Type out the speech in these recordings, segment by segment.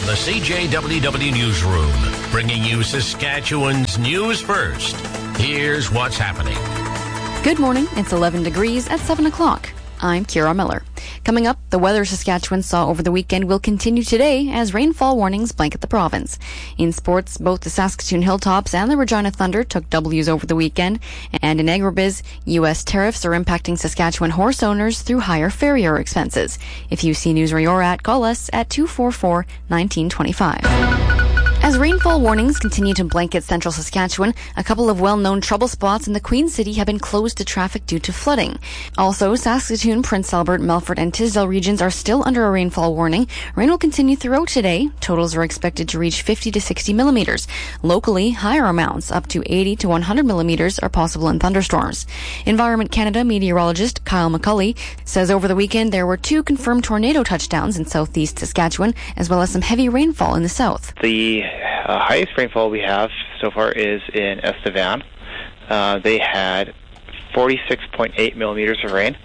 the CJWW Newsroom, bringing you Saskatchewan's news first. Here's what's happening. Good morning. It's 11 degrees at 7 o'clock. I'm Kira Miller. Coming up, the weather Saskatchewan saw over the weekend will continue today as rainfall warnings blanket the province. In sports, both the Saskatoon Hilltops and the Regina Thunder took W's over the weekend. And in agribiz, U.S. tariffs are impacting Saskatchewan horse owners through higher farrier expenses. If you see news where you're at, call us at 244-1925. As rainfall warnings continue to blanket central Saskatchewan, a couple of well-known trouble spots in the Queen City have been closed to traffic due to flooding. Also, Saskatoon, Prince Albert, Melfort, and Tisdale regions are still under a rainfall warning. Rain will continue throughout today. Totals are expected to reach 50 to 60 millimeters. Locally, higher amounts, up to 80 to 100 millimeters, are possible in thunderstorms. Environment Canada meteorologist Kyle McCulley says over the weekend there were 2 confirmed tornado touchdowns in southeast Saskatchewan, as well as some heavy rainfall in the south. The highest rainfall we have so far is in Estevan. They had 46.8 millimeters of rain.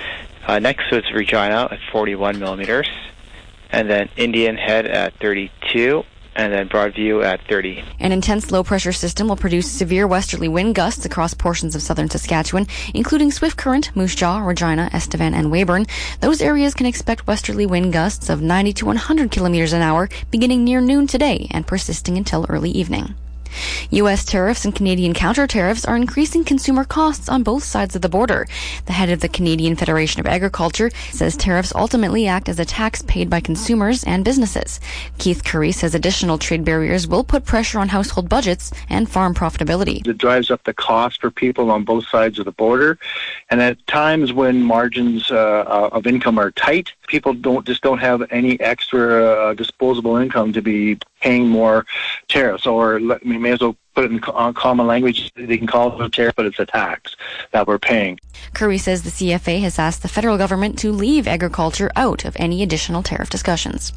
Next to it's Regina at 41 millimeters, and then Indian Head at 32, and then Broadview at 30. An intense low-pressure system will produce severe westerly wind gusts across portions of southern Saskatchewan, including Swift Current, Moose Jaw, Regina, Estevan, and Weyburn. Those areas can expect westerly wind gusts of 90 to 100 kilometers an hour beginning near noon today and persisting until early evening. U.S. tariffs and Canadian counter-tariffs are increasing consumer costs on both sides of the border. The head of the Canadian Federation of Agriculture says tariffs ultimately act as a tax paid by consumers and businesses. Keith Curry says additional trade barriers will put pressure on household budgets and farm profitability. It drives up the cost for people on both sides of the border, and at times when margins of income are tight, people don't have any extra disposable income to be paying more tariffs, or we may as well put it in common language. They can call it a tariff, but it's a tax that we're paying. Curry says the CFA has asked the federal government to leave agriculture out of any additional tariff discussions.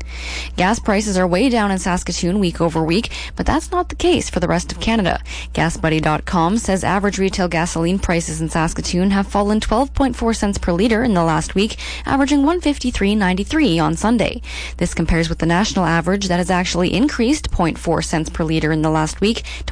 Gas prices are way down in Saskatoon week over week, but that's not the case for the rest of Canada. GasBuddy.com says average retail gasoline prices in Saskatoon have fallen 12.4 cents per litre in the last week, averaging $153.93 on Sunday. This compares with the national average that has actually increased 0.4 cents per litre in the last week to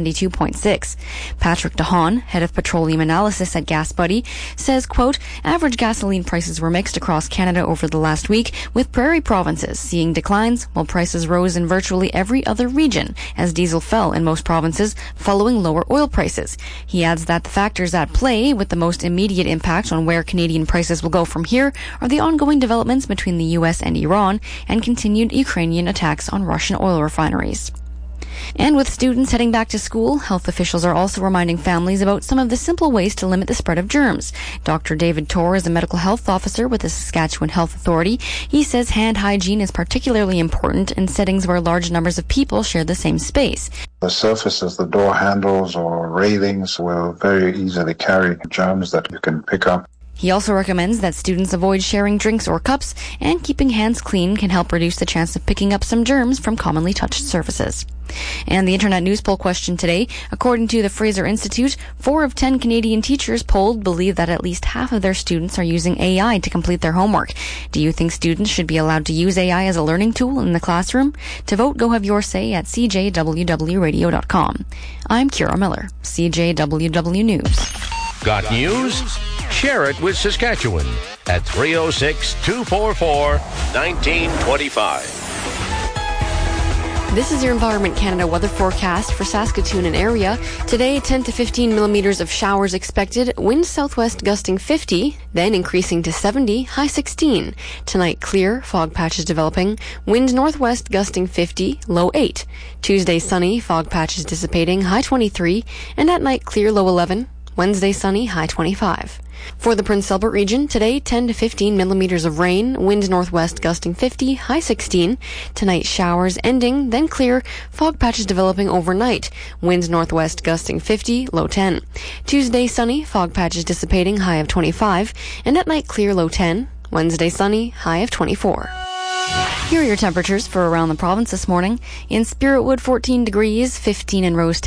$172.6. Patrick DeHaan, head of petroleum analysis at GasBuddy, says, quote, average gasoline prices were mixed across Canada over the last week, with prairie provinces seeing declines, while prices rose in virtually every other region as diesel fell in most provinces following lower oil prices. He adds that the factors at play with the most immediate impact on where Canadian prices will go from here are the ongoing developments between the U.S. and Iran and continued Ukrainian attacks on Russian oil refineries. And with students heading back to school, health officials are also reminding families about some of the simple ways to limit the spread of germs. Dr. David Torr is a medical health officer with the Saskatchewan Health Authority. He says hand hygiene is particularly important in settings where large numbers of people share the same space. The surfaces, the door handles or railings will very easily carry germs that you can pick up. He also recommends that students avoid sharing drinks or cups, and keeping hands clean can help reduce the chance of picking up some germs from commonly touched surfaces. And the Internet News Poll question today, according to the Fraser Institute, 4 of 10 Canadian teachers polled believe that at least half of their students are using AI to complete their homework. Do you think students should be allowed to use AI as a learning tool in the classroom? To vote, go have your say at cjwwradio.com. I'm Kira Miller, CJWW News. Got news? Share it with Saskatchewan at 306-244-1925. This is your Environment Canada weather forecast for Saskatoon and area. Today, 10 to 15 millimeters of showers expected. Wind southwest gusting 50, then increasing to 70, high 16. Tonight, clear, fog patches developing. Wind northwest gusting 50, low 8. Tuesday, sunny, fog patches dissipating, high 23. And at night, clear, low 11. Wednesday, sunny, high 25. For the Prince Albert region, today 10 to 15 millimeters of rain, wind northwest gusting 50, high 16. Tonight showers ending, then clear, fog patches developing overnight, wind northwest gusting 50, low 10. Tuesday sunny, fog patches dissipating, high of 25, and at night clear, low 10. Wednesday sunny, high of 24. Here are your temperatures for around the province this morning. In Spiritwood, 14 degrees, 15 in Rosetown,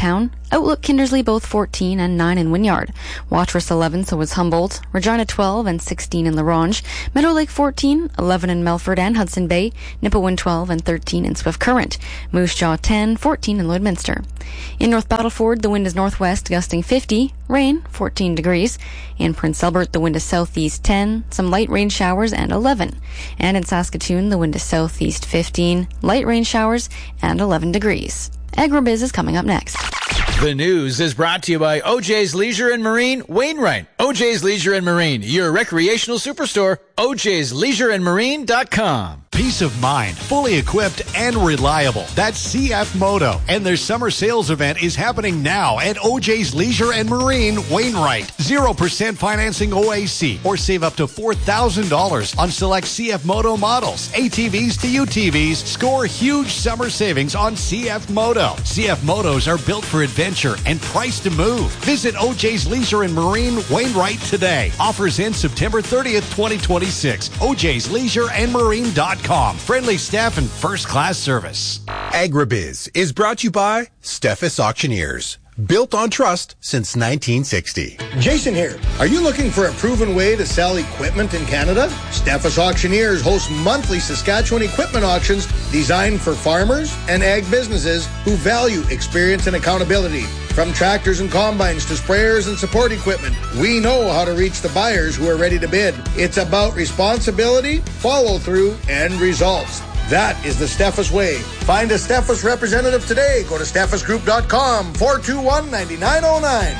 Outlook, Kindersley, both 14 and 9 in Wynyard. Watrous 11, so is Humboldt. Regina 12 and 16 in La Ronge. Meadow Lake 14, 11 in Melfort and Hudson Bay. Nipawin 12 and 13 in Swift Current. Moose Jaw 10, 14 in Lloydminster. In North Battleford, the wind is northwest, gusting 50. Rain, 14 degrees. In Prince Albert, the wind is southeast 10. Some light rain showers and 11. And in Saskatoon, the wind is southeast 15. Light rain showers and 11 degrees. Agribiz is coming up next. The news is brought to you by OJ's Leisure and Marine, Wainwright. OJ's Leisure and Marine, your recreational superstore. OJ'sLeisureandMarine.com. Peace of mind, fully equipped and reliable. That's CF Moto. And their summer sales event is happening now at OJ's Leisure and Marine, Wainwright. 0% financing OAC or save up to $4,000 on select CF Moto models. ATVs to UTVs. Score huge summer savings on CF Moto. CF Motos are built for adventure and priced to move. Visit OJ's Leisure and Marine, Wainwright today. Offers end September 30th, 2026. OJ'sLeisureandMarine.com. Friendly staff and first-class service. Agribiz is brought to you by Steffes Auctioneers. Built on trust since 1960. Jason here. Are you looking for a proven way to sell equipment in Canada? Steffes Auctioneers hosts monthly Saskatchewan equipment auctions designed for farmers and ag businesses who value experience and accountability. From tractors and combines to sprayers and support equipment, we know how to reach the buyers who are ready to bid. It's about responsibility, follow-through, and results. That is the Steffes way. Find a Steffes representative today. Go to steffesgroup.com, 421-9909.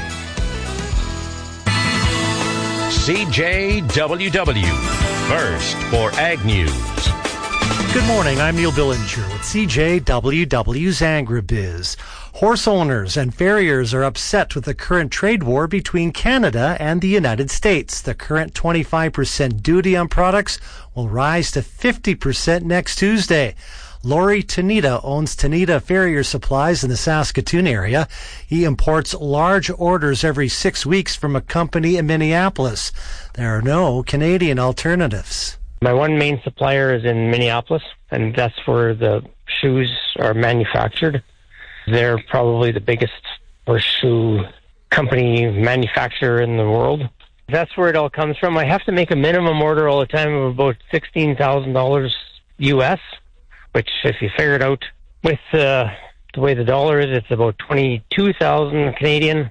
CJWW, first for Ag News. Good morning, I'm Neil Billinger with CJWW's Agribiz. Horse owners and farriers are upset with the current trade war between Canada and the United States. The current 25% duty on products will rise to 50% next Tuesday. Laurie Tanita owns Tanita Farrier Supplies in the Saskatoon area. He imports large orders every 6 weeks from a company in Minneapolis. There are no Canadian alternatives. My one main supplier is in Minneapolis, and that's where the shoes are manufactured. They're probably the biggest horseshoe company manufacturer in the world. That's where it all comes from. I have to make a minimum order all the time of about $16,000 US, which if you figure it out with the way the dollar is, it's about 22,000 Canadian.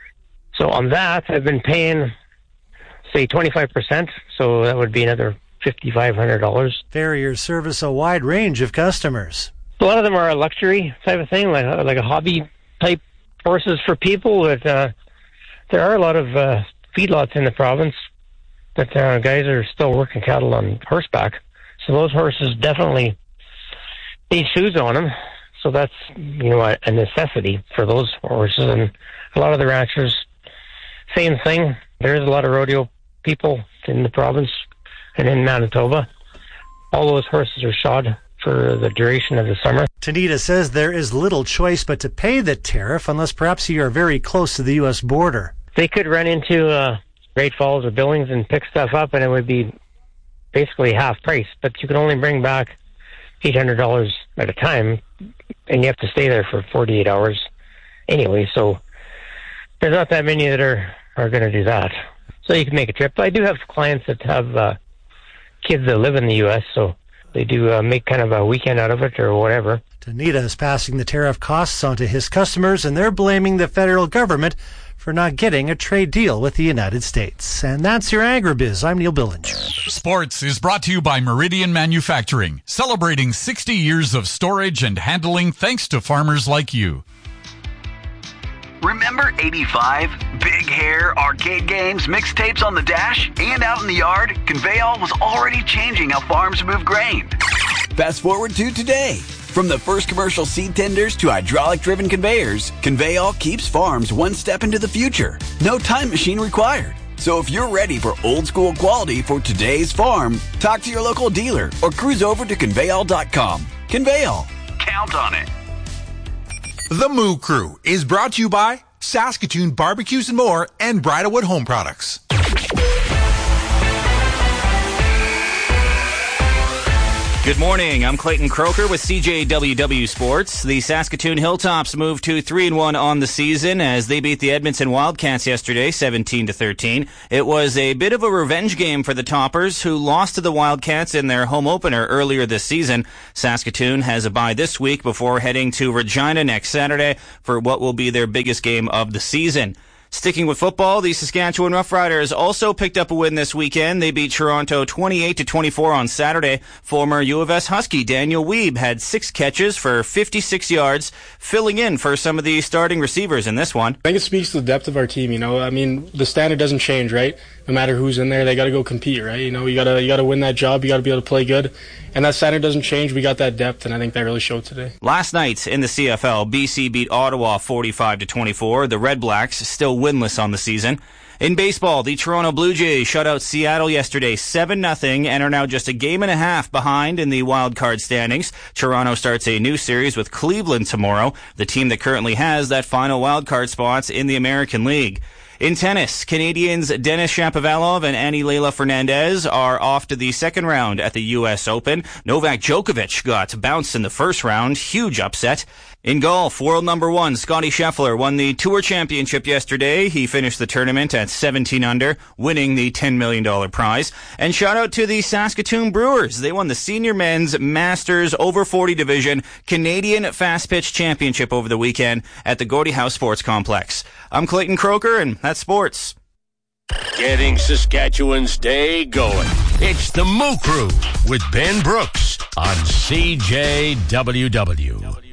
So on that, I've been paying, say, 25%. So that would be another $5,500. Farriers service a wide range of customers. A lot of them are a luxury type of thing, like a hobby type horses for people. But there are a lot of feedlots in the province that guys are still working cattle on horseback. So those horses definitely need shoes on them. So that's a necessity for those horses. And a lot of the ranchers, same thing. There's a lot of rodeo people in the province and in Manitoba. All those horses are shod for the duration of the summer. Tanita says there is little choice but to pay the tariff unless perhaps you are very close to the U.S. border. They could run into Great Falls or Billings and pick stuff up, and it would be basically half price. But you can only bring back $800 at a time, and you have to stay there for 48 hours anyway. So there's not that many that are going to do that. So you can make a trip. But I do have clients that have kids that live in the U.S., so they do make kind of a weekend out of it or whatever. Tanita is passing the tariff costs on to his customers, and they're blaming the federal government for not getting a trade deal with the United States. And that's your Agribiz. I'm Neil Billinger. Sports is brought to you by Meridian Manufacturing, celebrating 60 years of storage and handling thanks to farmers like you. Remember 85? Big hair, arcade games, mixtapes on the dash, and out in the yard? Conveyall was already changing how farms move grain. Fast forward to today. From the first commercial seed tenders to hydraulic-driven conveyors, Conveyall keeps farms one step into the future. No time machine required. So if you're ready for old-school quality for today's farm, talk to your local dealer or cruise over to Conveyall.com. Conveyall. Count on it. The Moo Crew is brought to you by Saskatoon Barbecues and More and Bridalwood Home Products. Good morning. I'm Clayton Croker with CJWW Sports. The Saskatoon Hilltops moved to 3-1 on the season as they beat the Edmonton Wildcats yesterday, 17-13. It was a bit of a revenge game for the Toppers, who lost to the Wildcats in their home opener earlier this season. Saskatoon has a bye this week before heading to Regina next Saturday for what will be their biggest game of the season. Sticking with football, the Saskatchewan Roughriders also picked up a win this weekend. They beat Toronto 28-24 on Saturday. Former U of S Husky Daniel Wiebe had 6 catches for 56 yards, filling in for some of the starting receivers in this one. I think it speaks to the depth of our team. The standard doesn't change, right? No matter who's in there, they got to go compete, right? You got to win that job. You got to be able to play good. And that standard doesn't change. We got that depth, and I think that really showed today. Last night in the CFL, BC beat Ottawa 45-24. The Red Blacks still winless on the season. In baseball, the Toronto Blue Jays shut out Seattle yesterday 7-0 and are now just a game and a half behind in the wild card standings. Toronto starts a new series with Cleveland tomorrow, the team that currently has that final wild card spot in the American League. In tennis, Canadians Denis Shapovalov and Annie Leila Fernandez are off to the second round at the U.S. Open. Novak Djokovic got bounced in the first round. Huge upset. In golf, world number 1 Scottie Scheffler won the Tour Championship yesterday. He finished the tournament at 17 under, winning the $10 million prize. And shout out to the Saskatoon Brewers. They won the Senior Men's Masters Over 40 Division Canadian Fast Pitch Championship over the weekend at the Gordie Howe Sports Complex. I'm Clayton Croker, and that's sports. Getting Saskatchewan's day going. It's the Moo Crew with Ben Brooks on CJWW.